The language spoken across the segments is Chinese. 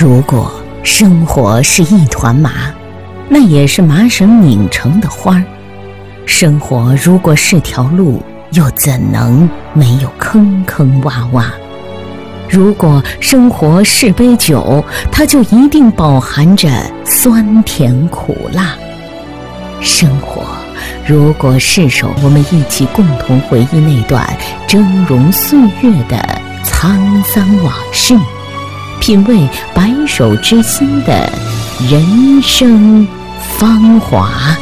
如果生活是一团麻，那也是麻绳拧成的花儿；生活如果是条路，又怎能没有坑坑洼洼？如果生活是杯酒，它就一定饱含着酸甜苦辣。生活如果是首我们一起共同回忆那段峥嵘岁月的沧桑往事，品味白首之心的人生芳华。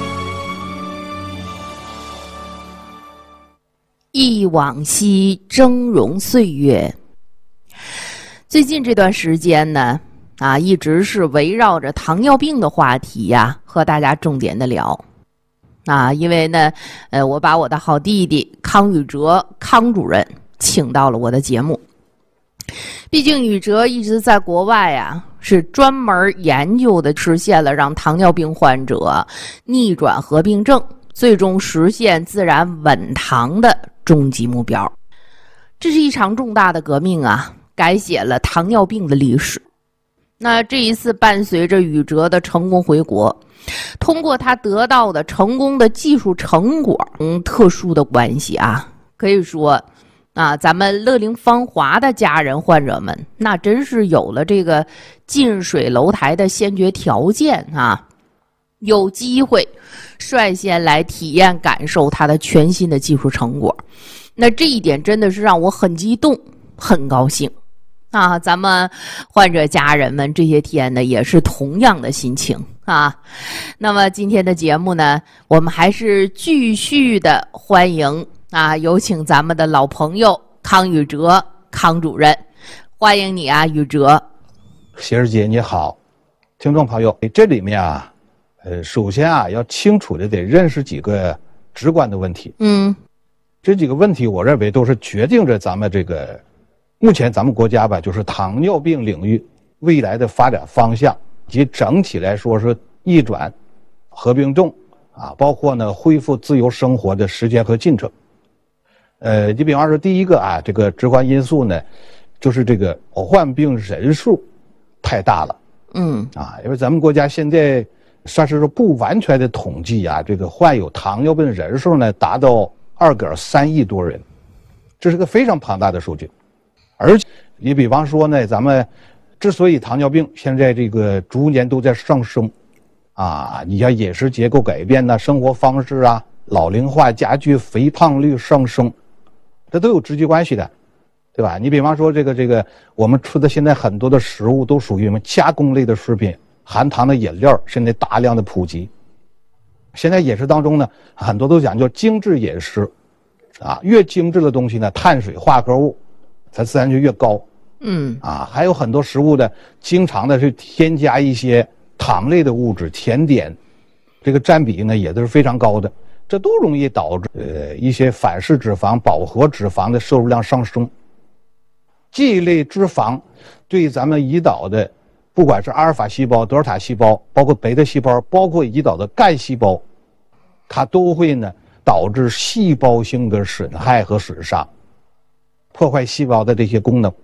忆往昔峥嵘岁月。最近这段时间呢，一直是围绕着糖尿病的话题呀，和大家重点的聊。因为呢，我把我的好弟弟康宇哲康主任请到了我的节目。毕竟宇哲一直在国外是专门研究的，实现了让糖尿病患者逆转合并症，最终实现自然稳糖的终极目标。这是一场重大的革命改写了糖尿病的历史。那这一次伴随着宇哲的成功回国，通过他得到的成功的技术成果，特殊的关系可以说咱们乐龄芳华的家人患者们，那真是有了这个近水楼台的先决条件有机会率先来体验感受他的全新的技术成果。那这一点真的是让我很激动很高兴咱们患者家人们这些天呢也是同样的心情那么今天的节目呢，我们还是继续的欢迎有请咱们的老朋友康宇哲康主任，欢迎你宇哲。 谢儿姐你好，听众朋友，这里面首先要清楚的得认识几个直观的问题。这几个问题我认为都是决定着咱们这个目前咱们国家就是糖尿病领域未来的发展方向，以及整体来说是逆转合并症包括呢恢复自由生活的时间和进程。你比方说第一个这个直观因素呢，就是这个患病人数太大了。因为咱们国家现在算是说不完全的统计这个患有糖尿病的人数呢达到2.3亿多人，这是个非常庞大的数据。而且你比方说呢，咱们之所以糖尿病现在这个逐年都在上升你像饮食结构改变生活方式老龄化加剧，肥胖率上升，这都有直接关系的，对吧？你比方说这个我们吃的现在很多的食物都属于什么加工类的食品，含糖的饮料现在大量的普及。现在饮食当中呢，很多都讲究精致饮食越精致的东西呢，碳水化合物它自然就越高。还有很多食物的经常的是添加一些糖类的物质，甜点这个占比呢也都是非常高的，这都容易导致一些反式脂肪、饱和脂肪的摄入量上升。这一类脂肪对咱们胰岛的不管是阿尔法细胞、德尔塔细胞，包括贝塔细胞，包括胰岛的干细胞，它都会呢导致细胞性的损害和损伤，破坏细胞的这些功能。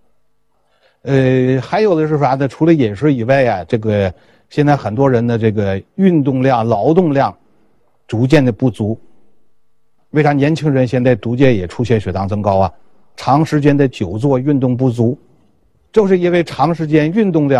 还有的是啥呢？除了饮食以外这个现在很多人的这个运动量、劳动量逐渐的不足。为啥年轻人现在逐渐也出现血糖增高长时间的久坐运动不足，就是因为长时间运动量